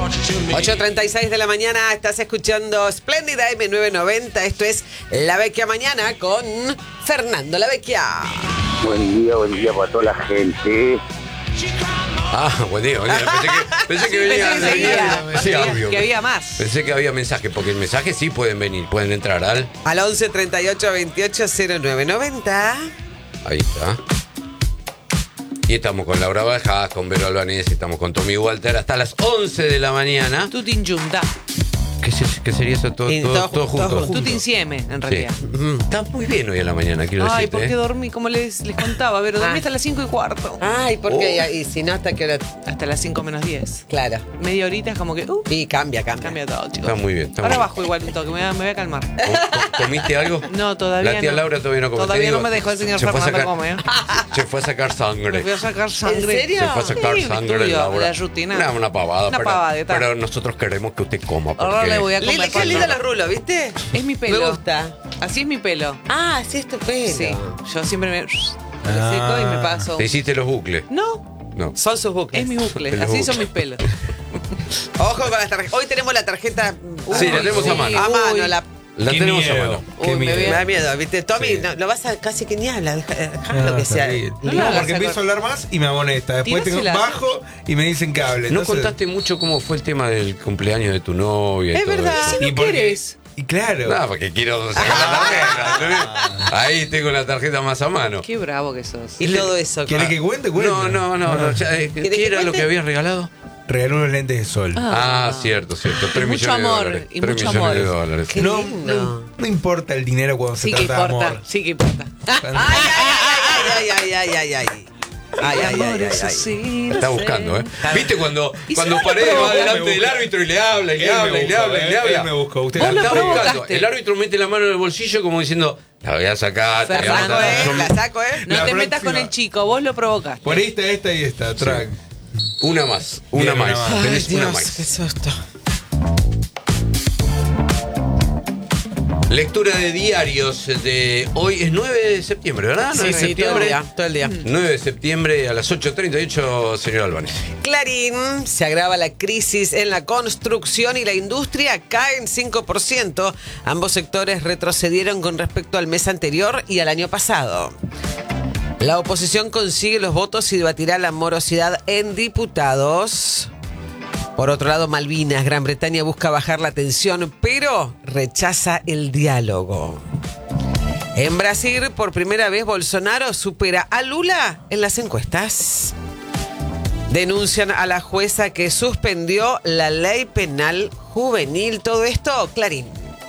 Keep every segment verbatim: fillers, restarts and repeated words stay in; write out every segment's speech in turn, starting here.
ocho treinta y seis de la mañana, estás escuchando Splendida M novecientos noventa. Esto es La Vecchia Mañana con Fernando La Vecchia. Buen día, buen día para toda la gente. Ah, buen día, buen día. Pensé que, pensé que venía, Pensé que venía- seguía. sí, obvio. Que había más. Pensé que había mensajes, porque el mensaje sí pueden venir, pueden entrar al. Al once treinta y ocho veintiocho cero nueve noventa. Ahí está. Y estamos con Laura Bajás, con Vero Albanese, estamos con Tommy Walter hasta las once de la mañana. Tutin Junta. ¿Qué, se- qué sería eso? Todo, Y todo, todo todo junto, junto. todo junto. Tutin Sieme, en realidad. Sí. Mm, Está muy bien hoy a la mañana, quiero Ay, decirte. porque ¿eh? dormí, como les, les contaba, pero dormí Ah. hasta las cinco y cuarto. Ay, ¿por Oh. qué? Y si no, ¿hasta qué hora? Hasta las cinco menos diez. Claro. Media horita es como que, uh, Y cambia, cambia. cambia todo, chicos. Está muy bien. Está Ahora muy bajo igual un toque, me voy a, me voy a calmar. bien. ¿Com- com- ¿Comiste algo? No, todavía La tía no. Laura todavía no comió. Todavía Te digo, no me dejó el señor se fue a Fernando sacar- comer. Se fue a sacar sangre. Me fui a sacar sangre. ¿En serio? Se fue a sacar Sí, sangre estudio, Laura. la rutina. Una, una pavada, Una pero, pavadita. pero nosotros queremos que usted coma. Ahora porque- le voy a Lili, comer. qué linda la rulo, ¿viste? Es mi pelo. Me gusta. Así es mi pelo. Ah, sí, es tu pelo. Sí. Yo siempre me, me seco y me paso. Te hiciste los bucles. No, No. Son sus bucles. es mi bucle. El Así bucle. son mis pelos. Ojo con las tarjetas. Hoy tenemos la tarjeta. Sí, la tenemos a sí. mano. A mano, Uy. la. La Qué tenemos a miedo. mano. Qué Uy, me miedo. veo- Me da miedo, ¿viste? Tommy, Sí. no, lo vas a casi que ni habla. Deja, deja Ah, lo que sea. está bien. No, No, no, porque la empiezo a saco. hablar más y me amonesta. Después tengo Tírasela. bajo y me dicen que hable. No Entonces- contaste mucho cómo fue el tema del cumpleaños de tu novia y Es todo verdad. eso. Si no ¿Y por qué? querés. Y claro. No, porque quiero sacar la tarjeta. Ahí tengo la tarjeta más a mano. Qué bravo que sos. Y todo eso. ¿Quieres que cuente? Cuente. No, no, no. no ya, eh, ¿Querés ¿Qué que era lo cuente? que habías regalado? Regaló unos lentes de sol. Ah, cierto, cierto. Tres mucho millones amor, de dólares. y Tres mucho millones amor. de dólares. Qué no, lindo. no, no importa el dinero cuando Sí se que trata de importa, amor. sí que importa. Ay, ay, ay, ay, ay, ay, ay. Ay, ay, ay, ay, ay. Está buscando, ¿eh? ¿Viste cuando, ¿Y cuando si no lo Paredes va provoca? delante Él me del busca. árbitro y le habla, y le Él me habla, y le buscó, habla, y eh, le habla? él me buscó. Usted Vos lo Está buscando. provocaste. El árbitro mete la mano en el bolsillo como diciendo, la voy a sacar. te voy a Fernando, matar. ¿eh? Yo- La saco, ¿eh? No La te metas próxima. con el chico, vos lo provocaste. Por esta, esta y esta. Track. Una más, una Bien, más. una más. Tenés Ay, una Dios, más. qué susto. Lectura de diarios de hoy es nueve de septiembre, ¿verdad? Sí, nueve de sí, todo el septiembre. día, todo el día. nueve de septiembre a las ocho treinta y ocho, señor Albanese. Clarín, se agrava la crisis en la construcción y la industria cae en cinco por ciento. Ambos sectores retrocedieron con respecto al mes anterior y al año pasado. La oposición consigue los votos y debatirá la morosidad en diputados. Por otro lado, Malvinas, Gran Bretaña busca bajar la tensión, pero rechaza el diálogo. En Brasil, por primera vez, Bolsonaro supera a Lula en las encuestas. Denuncian a la jueza que suspendió la ley penal juvenil. Todo esto, Clarín.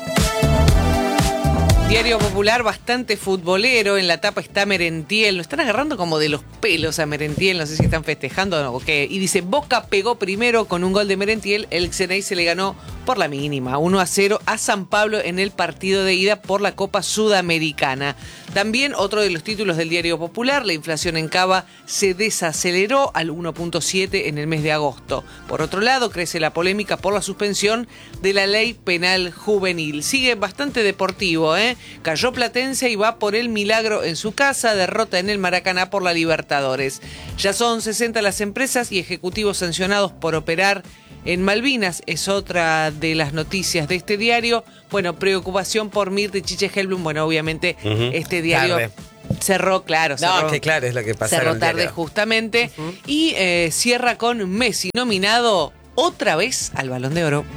Diario Popular bastante futbolero, en la tapa está Merentiel, lo están agarrando como de los pelos a Merentiel, no sé si están festejando o qué, y dice, Boca pegó primero con un gol de Merentiel, el Xenei se le ganó por la mínima, uno a cero a San Pablo en el partido de ida por la Copa Sudamericana. También otro de los títulos del Diario Popular, la inflación en Cava se desaceleró al uno punto siete en el mes de agosto. Por otro lado, crece la polémica por la suspensión de la ley penal juvenil. Sigue bastante deportivo, ¿eh? Cayó Platense y va por el milagro en su casa, derrota en el Maracaná por la Libertadores. Ya son sesenta las empresas y ejecutivos sancionados por operar en Malvinas, es otra de las noticias de este diario. Bueno, preocupación por Mirta y Chiche Helblum. Bueno, obviamente Ujú. este diario Tarde. cerró, claro, cerró, No, que claro, es lo que pasa. cerró tarde justamente. Y eh, cierra con Messi nominado otra vez al Balón de Oro.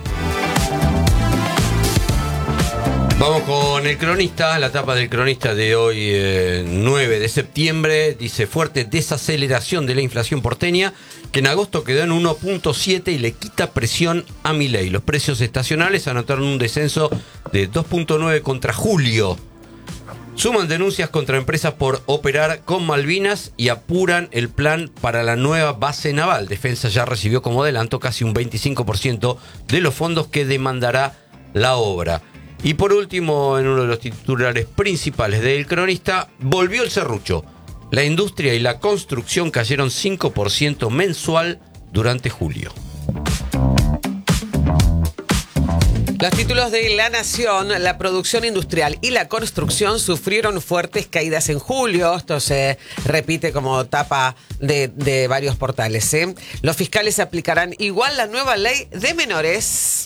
Vamos con el cronista, la tapa del cronista de hoy, eh, nueve de septiembre, dice fuerte desaceleración de la inflación porteña, que en agosto quedó en uno punto siete y le quita presión a Milei. Los precios estacionales anotaron un descenso de dos punto nueve contra julio. Suman denuncias contra empresas por operar con Malvinas y apuran el plan para la nueva base naval. Defensa ya recibió como adelanto casi un veinticinco por ciento de los fondos que demandará la obra. Y por último, en uno de los titulares principales del cronista, volvió el serrucho. La industria y la construcción cayeron cinco por ciento mensual durante julio. Los títulos de La Nación: la producción industrial y la construcción sufrieron fuertes caídas en julio. Esto se repite como tapa de, de varios portales, ¿eh? Los fiscales aplicarán igual la nueva ley de menores.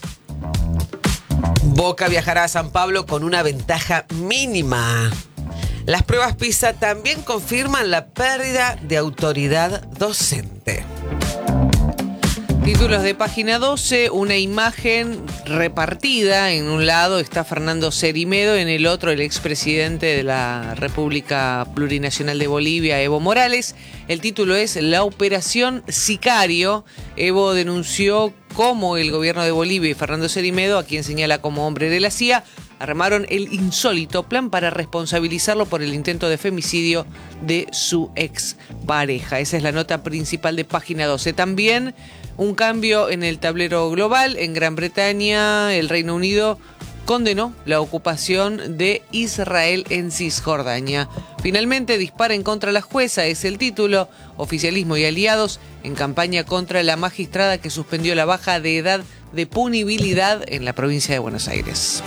Boca viajará a San Pablo con una ventaja mínima. Las pruebas PISA también confirman la pérdida de autoridad docente. Títulos de página doce, una imagen repartida. En un lado está Fernando Cerimedo, en el otro el expresidente de la República Plurinacional de Bolivia, Evo Morales. El título es La Operación Sicario. Evo denunció cómo el gobierno de Bolivia y Fernando Cerimedo, a quien señala como hombre de la C I A, armaron el insólito plan para responsabilizarlo por el intento de femicidio de su expareja. Esa es la nota principal de página doce. También un cambio en el tablero global. En Gran Bretaña, el Reino Unido condenó la ocupación de Israel en Cisjordania. Finalmente, disparen contra la jueza, es el título. Oficialismo y aliados en campaña contra la magistrada que suspendió la baja de edad de punibilidad en la provincia de Buenos Aires.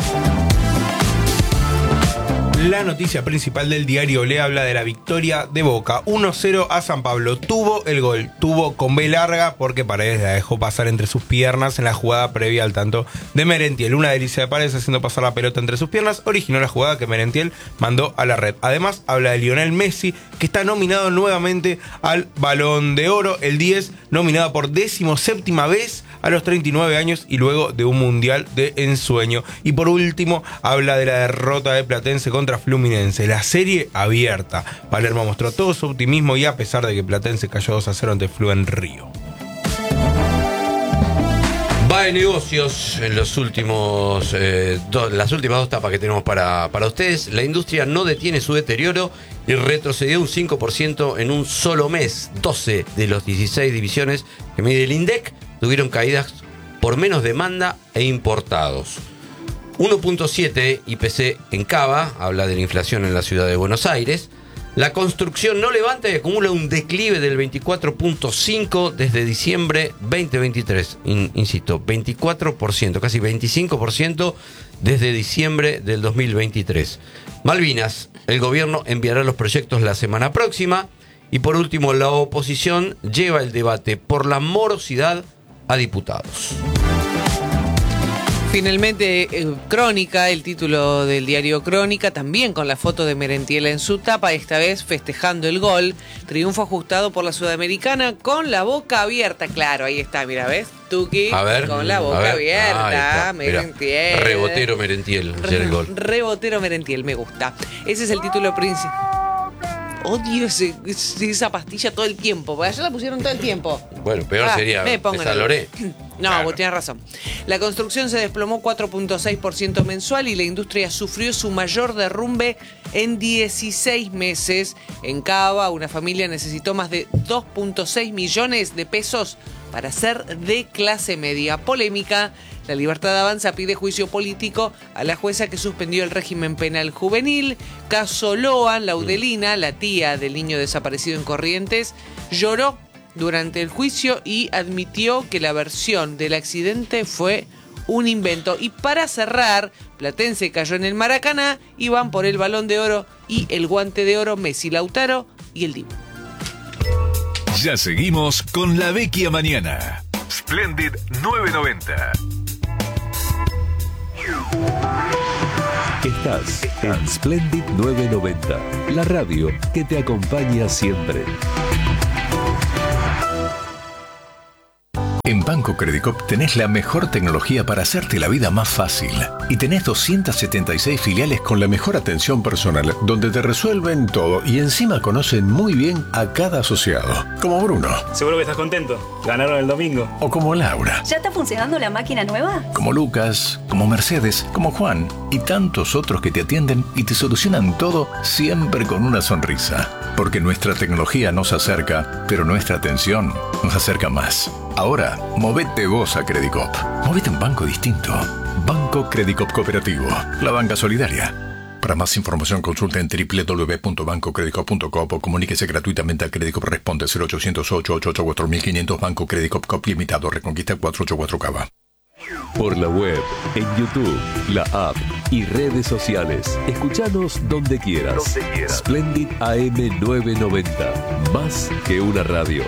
La noticia principal del diario Le habla de la victoria de Boca. uno cero a San Pablo. Tuvo el gol, tuvo con B larga porque Paredes la dejó pasar entre sus piernas en la jugada previa al tanto de Merentiel. Una delicia de Paredes haciendo pasar la pelota entre sus piernas originó la jugada que Merentiel mandó a la red. Además, habla de Lionel Messi, que está nominado nuevamente al Balón de Oro. El diez, nominado por decimoséptima vez a los treinta y nueve años y luego de un mundial de ensueño. Y por último, habla de la derrota de Platense contra Fluminense. La serie abierta. Palermo mostró todo su optimismo y a pesar de que Platense cayó dos a cero ante Flu en Río. Va de negocios en los últimos, eh, do, las últimas dos tapas que tenemos para, para ustedes. La industria no detiene su deterioro y retrocedió un cinco por ciento en un solo mes. doce de los dieciséis divisiones que mide el INDEC tuvieron caídas por menos demanda e importados. uno punto siete I P C en Cava, habla de la inflación en la ciudad de Buenos Aires. La construcción no levanta y acumula un declive del veinticuatro punto cinco desde diciembre veinte veintitrés. In, insisto, veinticuatro por ciento, casi veinticinco por ciento desde diciembre del dos mil veintitrés. Malvinas, el gobierno enviará los proyectos la semana próxima. Y por último, la oposición lleva el debate por la morosidad a diputados. Finalmente, eh, Crónica, el título del diario Crónica, también con la foto de Merentiel en su tapa, esta vez festejando el gol. Triunfo ajustado por la Sudamericana con la boca abierta. Claro, ahí está, mira, ¿ves? Tuki, a ver, con la boca ver. abierta. Ah, Merentiel. Mirá, rebotero Merentiel, ayer el gol. Rebotero Merentiel, me gusta. Ese es el título principal. Odio ese, esa pastilla todo el tiempo, porque allá la pusieron todo el tiempo. Bueno, peor ah, sería esa Loré. No, claro. Vos tenés razón. La construcción se desplomó cuatro punto seis por ciento mensual y la industria sufrió su mayor derrumbe en dieciséis meses. En Cava, una familia necesitó más de dos punto seis millones de pesos para ser de clase media. Polémica. La Libertad Avanza pide juicio político a la jueza que suspendió el régimen penal juvenil. Caso Loan, Laudelina, la tía del niño desaparecido en Corrientes, lloró durante el juicio y admitió que la versión del accidente fue un invento. Y para cerrar, Platense cayó en el Maracaná y van por el Balón de Oro y el Guante de Oro Messi, Lautaro y el Dibu. Ya seguimos con La Vecchia Mañana. Splendid nueve noventa. Estás en Splendid nueve noventa, la radio que te acompaña siempre. En Banco Credicop tenés la mejor tecnología para hacerte la vida más fácil. Y tenés doscientas setenta y seis filiales con la mejor atención personal, donde te resuelven todo y encima conocen muy bien a cada asociado. Como Bruno. Seguro que estás contento. Ganaron el domingo. O como Laura. ¿Ya está funcionando la máquina nueva? Como Lucas, como Mercedes, como Juan y tantos otros que te atienden y te solucionan todo siempre con una sonrisa. Porque nuestra tecnología nos acerca, pero nuestra atención nos acerca más. Ahora, movete vos a Credicop. Movete a un banco distinto. Banco Credicop Cooperativo. La banca solidaria. Para más información consulta en doble u doble u doble u punto banco credicop punto com o comuníquese gratuitamente a Credicop. Responde cero ochocientos, ocho ocho ocho, cuatro mil quinientos. Banco Credicop Cop Limitado. Reconquista cuatrocientos ochenta y cuatro Cava. Por la web, en YouTube, la app y redes sociales. Escuchanos donde quieras. Donde quieras. Splendid A M novecientos noventa. Más que una radio.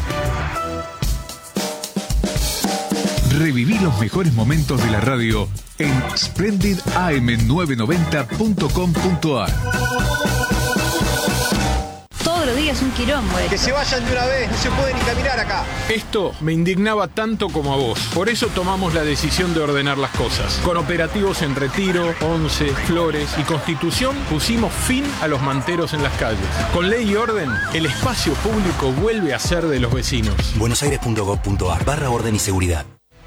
Reviví los mejores momentos de la radio en splendid a m novecientos noventa punto com punto a r. Todos los días un quilombo. Que se vayan de una vez, no se puede ni caminar acá. Esto me indignaba tanto como a vos. Por eso tomamos la decisión de ordenar las cosas. Con operativos en Retiro, Once, Flores y Constitución pusimos fin a los manteros en las calles. Con ley y orden, el espacio público vuelve a ser de los vecinos. buenosaires punto gov punto a r barra orden y seguridad.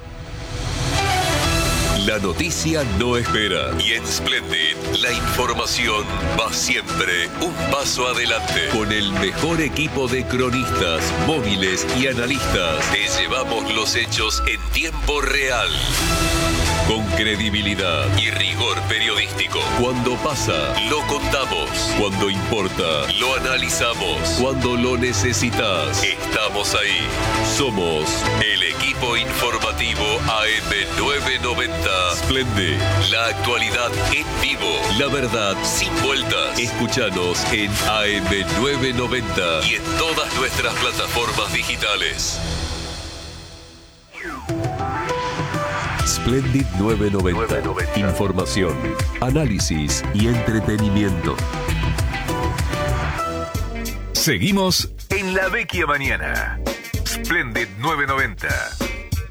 La noticia no espera y en Splendid la información va siempre un paso adelante. Con el mejor equipo de cronistas, móviles y analistas te llevamos los hechos en tiempo real. Con credibilidad y rigor periodístico. Cuando pasa, lo contamos. Cuando importa, lo analizamos. Cuando lo necesitas, estamos ahí. Somos el equipo informativo A M novecientos noventa. Splendid, la actualidad en vivo. La verdad sin vueltas. Escúchanos en A M novecientos noventa y en todas nuestras plataformas digitales. Splendid novecientos noventa. Información, análisis y entretenimiento. Seguimos en La Vecchia Mañana. Splendid novecientos noventa.